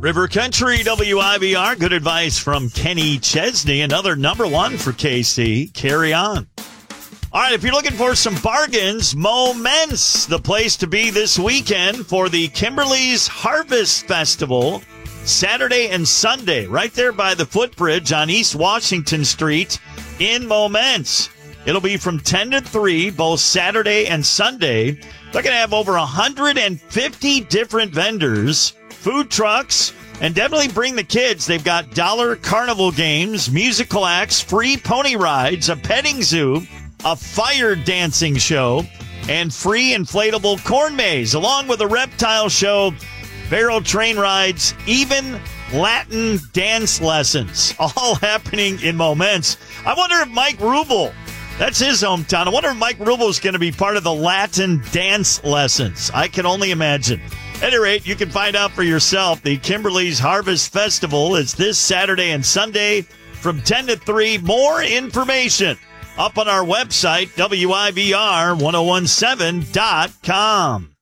River Country WIVR. Good advice from Kenny Chesney. Another number one for KC. Carry on. All right, if you're looking for some bargains, Moments, the place to be this weekend for the Kimberly's Harvest Festival, Saturday and Sunday, right there by the footbridge on East Washington Street in Moments. It'll be from 10 to 3, both Saturday and Sunday. They're going to have over 150 different vendors, food trucks, and definitely bring the kids. They've got dollar carnival games, musical acts, free pony rides, a petting zoo, a fire dancing show, and free inflatable corn maze, along with a reptile show, barrel train rides, even Latin dance lessons, all happening in Moments. I wonder if Mike Rubel, that's his hometown, I wonder if Mike Rubel is going to be part of the Latin dance lessons. I can only imagine. At any rate, you can find out for yourself. The Kimberly's Harvest Festival is this Saturday and Sunday from 10 to 3. More information up on our website, WIVR1017.com.